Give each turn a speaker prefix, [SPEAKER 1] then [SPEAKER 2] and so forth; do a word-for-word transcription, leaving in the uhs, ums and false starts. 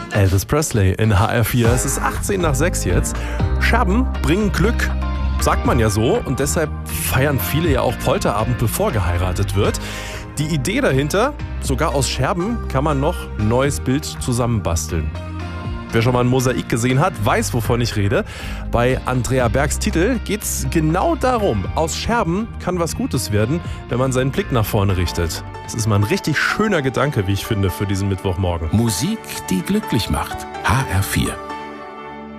[SPEAKER 1] Elvis Presley in H R vier. Es ist achtzehn nach sechs jetzt. Scherben bringen Glück, sagt man ja so. Und deshalb feiern viele ja auch Polterabend, bevor geheiratet wird. Die Idee dahinter, sogar aus Scherben kann man noch ein neues Bild zusammenbasteln. Wer schon mal ein Mosaik gesehen hat, weiß, wovon ich rede. Bei Andrea Bergs Titel geht es genau darum. Aus Scherben kann was Gutes werden, wenn man seinen Blick nach vorne richtet. Das ist mal ein richtig schöner Gedanke, wie ich finde, für diesen Mittwochmorgen.
[SPEAKER 2] Musik, die glücklich macht. H R vier.